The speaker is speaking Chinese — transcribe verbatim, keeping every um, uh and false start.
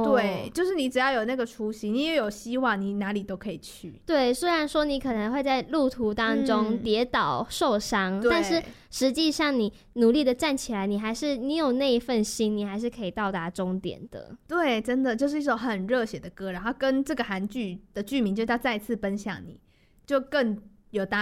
对，就是你只要有那个初心，你也有希望，你哪里都可以去。 对，虽然说你可能会在路途当中跌倒、嗯、受伤，但是实际上你努力的站起来，你还是你有那一份心，你还是可以到达终点的。 对，真的就是一首很热血的歌，然后跟这个韩剧的剧名就叫再次奔向你，就更有搭